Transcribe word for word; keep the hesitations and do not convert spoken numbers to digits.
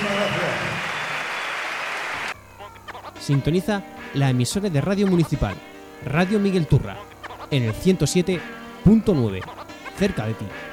gracias. Sintoniza la emisora de Radio Municipal, Radio Miguel Turra, en el ciento siete punto nueve, cerca de ti.